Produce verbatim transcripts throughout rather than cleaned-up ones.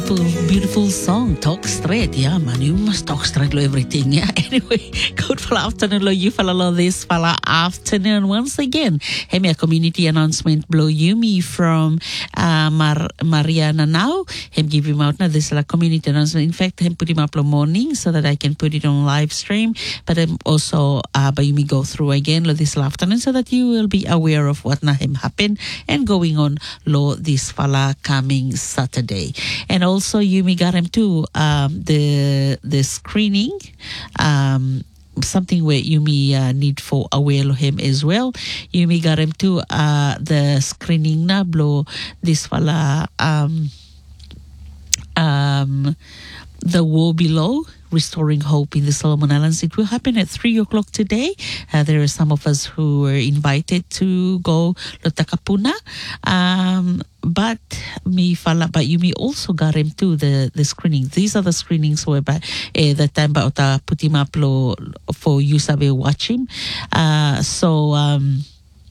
beautiful, beautiful song. Talk straight. Yeah, man, you must talk straight to everything. Yeah. Anyway, good for afternoon, lo you fala lo this fala afternoon once again. Hey, me a community announcement blow you me from uh, Mar- Mariana now. Him give him out now. This is a community announcement. In fact, him put him up the morning so that I can put it on live stream. But um, also, uh, by me go through again lo this afternoon so that you will be aware of what na him happen and going on lo this fala coming Saturday. And also, you me got him too. Um, the the screening. Um, something where you may uh, need for aware of him as well. You may got him to uh, the screening na blow this fala um um the War Below, Restoring Hope in the Solomon Islands. It will happen at three o'clock today. Uh, there are some of us who were invited to go to Takapuna. Um, but me fala, but you may also got him to the, the screening. These are the screenings whereby eh, the time ba uta puti maplo for you sabe watch him. Uh, so um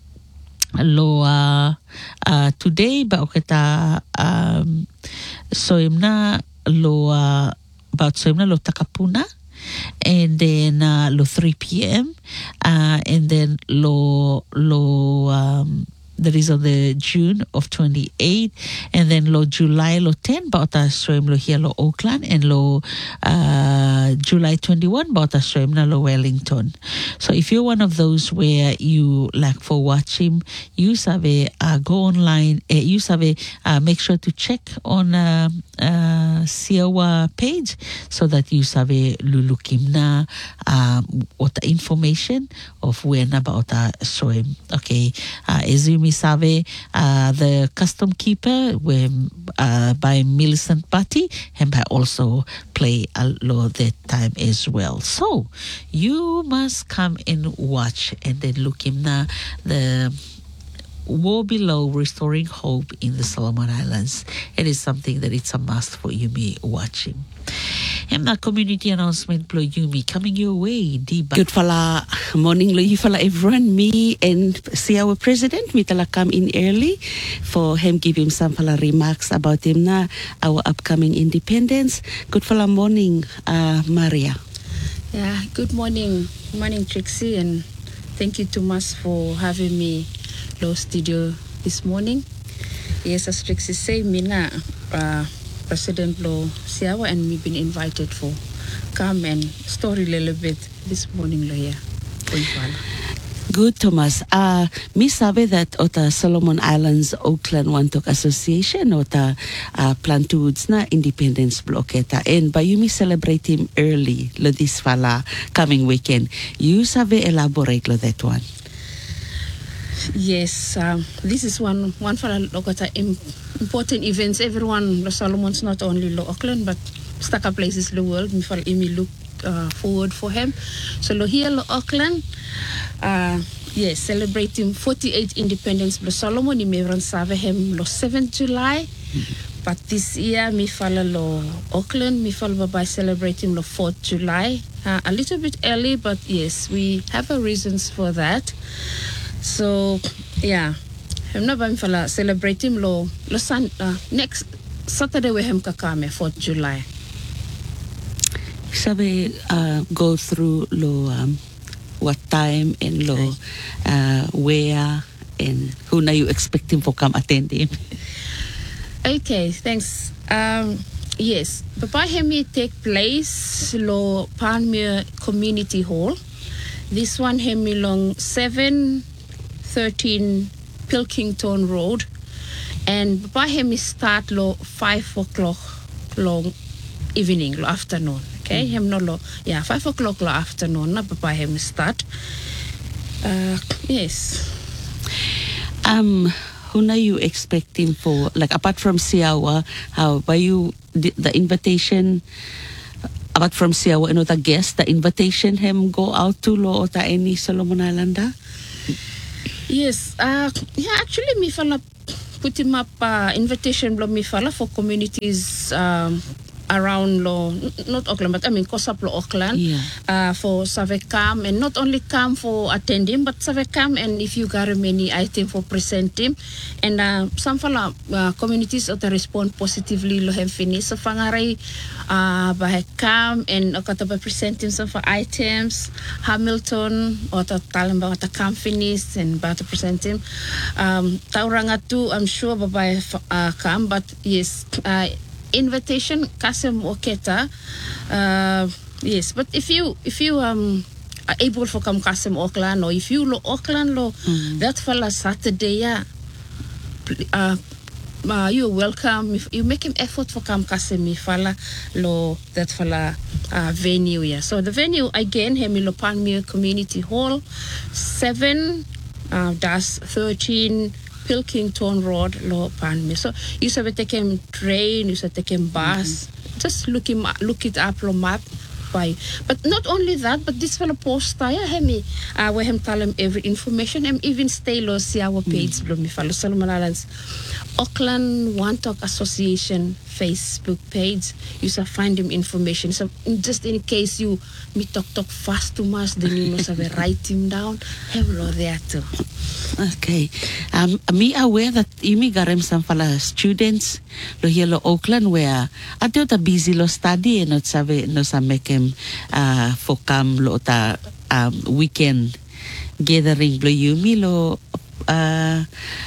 lo uh, uh, today ba okita um so imna lo uh, about so lo Takapuna, and then uh, lo three p.m. Uh, and then lo lo um, that is on the June of twenty-eight, and then lo July lo ten bauta stream lo here lo Auckland, and lo uh, July twenty-one bauta stream na lo Wellington. So if you're one of those where you like for watching, you sabe uh, go online. Uh, you sabe uh, make sure to check on uh, uh, Siawa page so that you sabe lulukim na um, what the information of when about uh, stream. Okay, uh, as you sabe, uh, the custom keeper when, uh, by Millicent Patty, and by also play a lot that time as well. So you must come and watch and then look him na the War Below, Restoring Hope in the Solomon Islands. It is something that it's a must for you be watching. And that community announcement blow you me coming your way. Diba. Good fala morning lo you fala everyone. Me and see our president me tala come in early for him give him some fala remarks about him na our upcoming independence. Good fala morning, uh, Maria. Yeah, good morning. Morning Trixie, and thank you too much for having me low studio this morning. Yes, as Trixie say, me na uh, President Lo Siawa and me been invited for come and story a little bit this morning lo here. Good, Thomas. Uh, me sabe that ota Solomon Islands Auckland Wantok Association ota uh, Plantudes na Independence Blocketa, and by you me celebrate him early lo this fala coming weekend. You sabe elaborate lo that one. Yes, um, this is one one for a lot of important events. Everyone, the Solomon's not only lo Auckland, but staka places the world. Me for me look uh, forward for him. So lo here lo Auckland, uh, yes, celebrating forty-eight independence. Lo Solomon, me run save him lo seventh July. Mm-hmm. But this year, me follow lo Auckland. Me follow by celebrating lo fourth July. Uh, a little bit early, but yes, we have a reasons for that. So, yeah, I'm not going to celebrate him lo, lo sun, uh, next Saturday we have kakame, fourth July. Sabi, uh, go through lo, um, what time and lo, uh, where and who na you expecting for come attend him? Okay, thanks. Um, yes, Papa Hemi take place lo Palmyra Community Hall. This one Hemi long seven thirteen Pilkington Road, and Papa Hemi start lo five o'clock long evening lo afternoon. Okay, mm. Hem no lo yeah five o'clock lo afternoon na Papa Hemi start. Uh, yes. Um, who are you expecting for, like apart from Siawa? How by you the, the invitation? Apart from Siawa, ano ta guest, the invitation him go out to lo ta any Solomon Islander? Yes, uh, yeah, actually, me fala put him up uh, invitation blow me fala for communities um, around lo, not Auckland, but I mean Kosap lo Auckland, Yeah. uh, for Save come and not only come for attending, but Save come and if you got many item for presenting, and uh, some fala uh, communities that respond positively lo have finished so fangaray uh, bah come and okata ba presenting some for items Hamilton or ta talang ba ta come finish and ba to presenting um tauranga tu I'm sure ba uh, come but yes uh, invitation kasem oketa uh yes but if you if you um are able for come kasem Auckland or if you lo Auckland lo mm. that fella Saturday yeah uh, uh you're welcome if you make an effort for come kasem fella lo that fella uh, venue yeah so the venue again Hemilo Palmyra Community Hall seven uh dash thirteen Pilkington Road, Lower Palmyra. So you said take him train, you said take him bus. Mm-hmm. Just look him look it up on map. By but not only that, but this fellow poster, yeah, hemi, uh, where him tell him every information, and even stay low see our page, mm-hmm. me follow Solomon Islands, Auckland One Talk Association Facebook page. You shall find him information. So just in case you me talk talk fast too much, then you must have write him down. Have lo there too. Okay. Um, me aware that imi garam some fala students lo here lo Auckland where ato ta busy lo study and not sabe no sa make him uh for come lo ta um weekend gathering lo yumi lo uh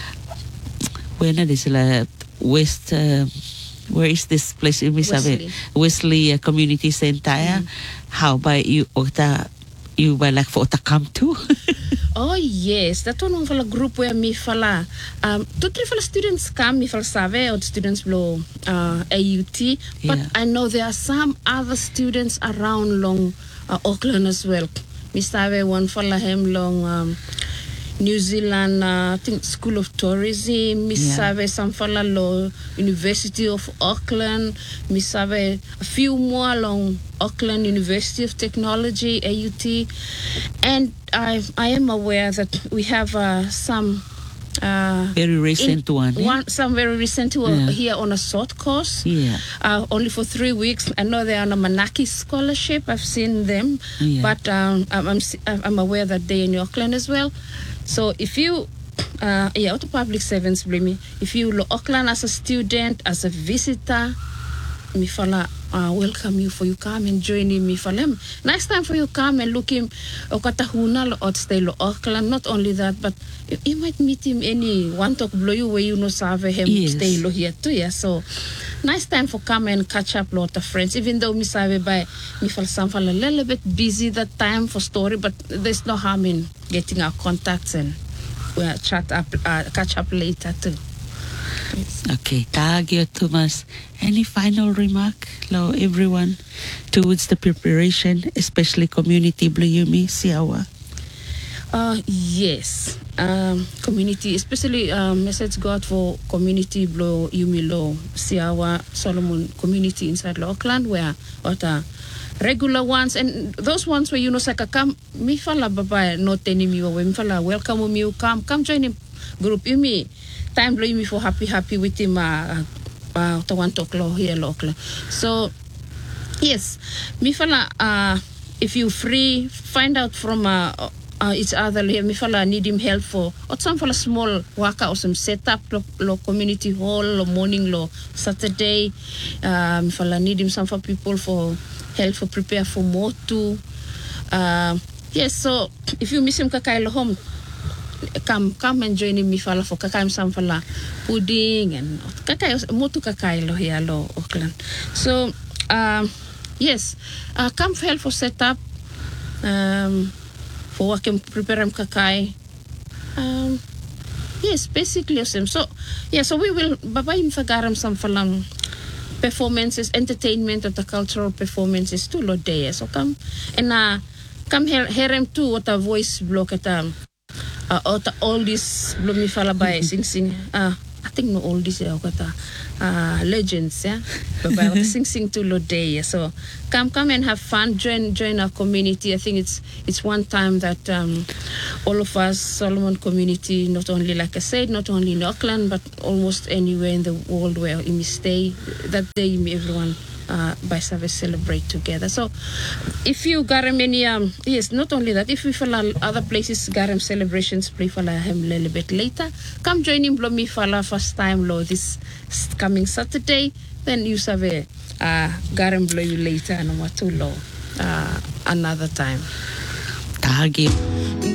when it is la west uh, where is this place imi sabe Wesley uh, Community Center mm. How about you ota you by like for ota come to Oh yes, that one for a group where me fala um two three fala students come me fala save or students blow uh A U T but yeah. I know there are some other students around long uh, Auckland as well. Me save one fala him long um New Zealand uh, I think School of Tourism, me yeah. save some fala lo University of Auckland, me save a few more along Auckland University of Technology, A U T, and I I am aware that we have uh, some uh, very recent in, one, one yeah? some very recent one yeah. here on a short course, yeah, uh, only for three weeks. I know they're on a Manaki scholarship. I've seen them, yeah. but um, I'm, I'm I'm aware that they're in Auckland as well. So if you uh, yeah, to public servants, blame me. If you look Auckland as a student, as a visitor, me fala uh, welcome you for you come and join in me for them. Next time for you come and look him okatahuna or stay lo Auckland. Not only that, but you, you might meet him any one talk blow you where you know serve him yes. stay lo here too. Yeah, so nice time for come and catch up lot of friends. Even though me serve by me feel some feel a little bit busy that time for story, but there's no harm in getting our contacts and we'll chat up, uh, catch up later too. Yes. Okay, Tagio Thomas. Any final remark, lo everyone, towards the preparation, especially community Bluyumi Siawa? Uh, yes, um, community, especially um, message God for community Bluyumi lo Siawa Solomon community inside Auckland, where what are regular ones and those ones where you know saka come mi fala baba no teni mi wa mi fala welcome you come come join him group you me. Time blowing me for happy happy with him uh uh to one talk law here local. So yes, me fala uh if you free find out from uh, uh each other here me fala need him help for or some fala small worker or some setup lo, lo community hall lo morning lo Saturday uh me fala need him some for people for help for prepare for more too. Uh yes, so if you miss him kakai lo home come come and join me fala for kakai some fala pudding and kakai motu kakai lo here lo Auckland. So um yes, uh, come help for setup um for working prepare kakai um yes basically awesome. So yeah, so we will baba im fagaram some falang performances, entertainment of the cultural performances too lo day. So come and uh come here hear him too what a voice block at um Uh, ota oldies blumi fala by sing sing uh I think no oldies ya kata uh legends yeah but by sing sing to lo day. So come come and have fun, join join our community. I think it's it's one time that um all of us Solomon community, not only like I said, not only in Auckland but almost anywhere in the world where we stay, that day everyone uh, by service celebrate together. So if you garam any um yes, not only that, if we fala other places garam celebrations play fala him a little bit later, come join him blow me fala first time lo this coming Saturday, then you save uh garam blow you later and what too low uh another time. Tagi.